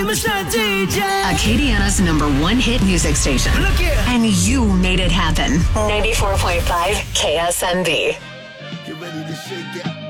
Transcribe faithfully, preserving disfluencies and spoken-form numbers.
famous D J. Acadiana's number one hit music station. Look here. And you made it happen. ninety-four point five K S M B. Get ready to shake it.